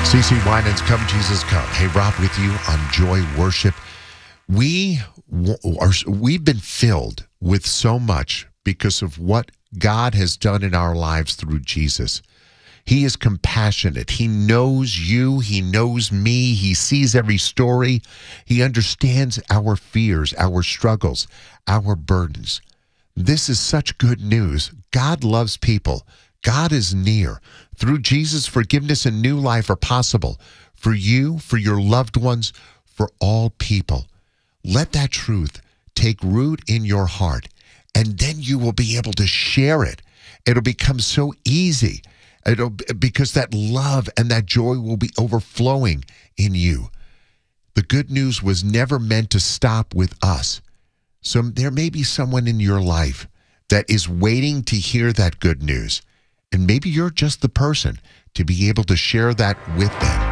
CC Winans, Come Jesus Come. Hey, Rob with you on Joy Worship. We've been filled with so much because of what God has done in our lives through Jesus. He is compassionate. He knows you. He knows me. He sees every story. He understands our fears, our struggles, our burdens. This is such good news. God loves people. God is near. Through Jesus, forgiveness and new life are possible for you, for your loved ones, for all people. Let that truth take root in your heart, and then you will be able to share it. It'll become so easy. Because that love and that joy will be overflowing in you. The good news was never meant to stop with us. So there may be someone in your life that is waiting to hear that good news. And maybe you're just the person to be able to share that with them.